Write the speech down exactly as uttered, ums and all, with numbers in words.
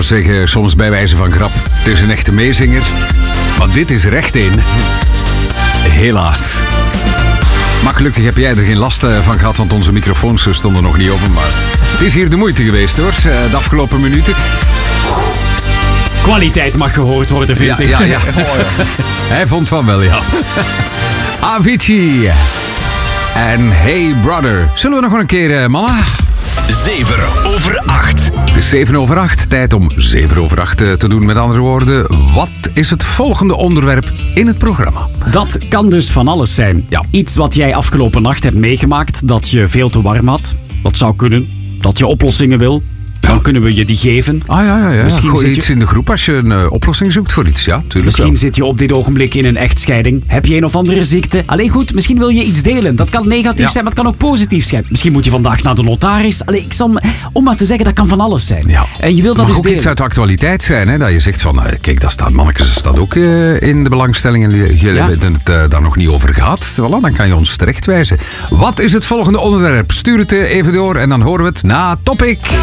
zeggen soms bij wijze van grap, het is een echte meezinger. Maar dit is recht in. Helaas. Maar gelukkig heb jij er geen last van gehad, want onze microfoons stonden nog niet open. Maar het is hier de moeite geweest hoor, de afgelopen minuten. Kwaliteit mag gehoord worden, vind ja, ik. Ja, ja. Hij vond van wel, ja. Avicii. En Hey Brother. Zullen we nog een keer, uh, mannen? zeven over acht. Het is zeven over acht. Tijd om zeven over acht te doen. Met andere woorden, wat is het volgende onderwerp in het programma? Dat kan dus van alles zijn. Ja. Iets wat jij afgelopen nacht hebt meegemaakt, dat je veel te warm had. Dat zou kunnen. Dat je oplossingen wil. Dan Ja. kunnen we je die geven. Ah ja, ja, ja. Misschien Gooi zit iets je- in de groep als je een uh, oplossing zoekt voor iets. Ja, tuurlijk Misschien wel. zit je op dit ogenblik in een echtscheiding. Heb je een of andere ziekte? Allee goed, misschien wil je iets delen. Dat kan negatief Ja. zijn, maar het kan ook positief zijn. Misschien moet je vandaag naar de notaris. Allee, ik zal, me- om maar te zeggen, dat kan van alles zijn. Ja. En je wilt dat Het mag eens ook delen. iets uit de actualiteit zijn. Hè? Dat je zegt van, uh, kijk, dat staat, mannetjes, dat staat ook uh, in de belangstelling. En jullie Ja. hebben het uh, daar nog niet over gehad. Voilà, dan kan je ons terechtwijzen. Wat is het volgende onderwerp? Stuur het uh, even door en dan horen we het na Topic.